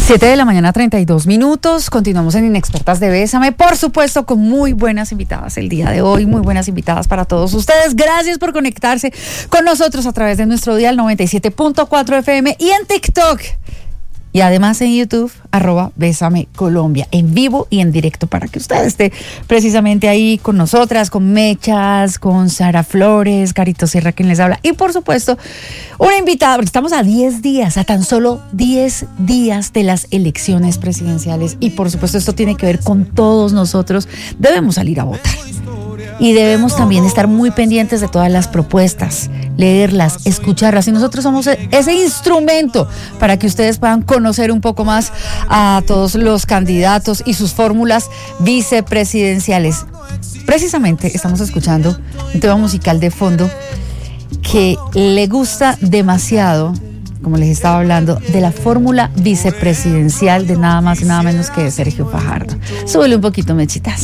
7:32 a.m. Continuamos en Inexpertas de Bésame, por supuesto con muy buenas invitadas el día de hoy, muy buenas invitadas para todos ustedes. Gracias por conectarse con nosotros a través de nuestro dial 97.4 FM y en TikTok. Y además en YouTube, @Bésame Colombia, en vivo y en directo para que usted esté precisamente ahí con nosotras, con Mechas, con Sara Flores, Carito Sierra quien les habla. Y por supuesto, una invitada, porque estamos a 10 días, a tan solo 10 días de las elecciones presidenciales. Y por supuesto esto tiene que ver con todos nosotros. Debemos salir a votar. Y debemos también estar muy pendientes de todas las propuestas, leerlas, escucharlas. Y nosotros somos ese instrumento para que ustedes puedan conocer un poco más a todos los candidatos y sus fórmulas vicepresidenciales. Precisamente estamos escuchando un tema musical de fondo que le gusta demasiado, como les estaba hablando, de la fórmula vicepresidencial de nada más y nada menos que de Sergio Fajardo. Súbele un poquito, Mechitas.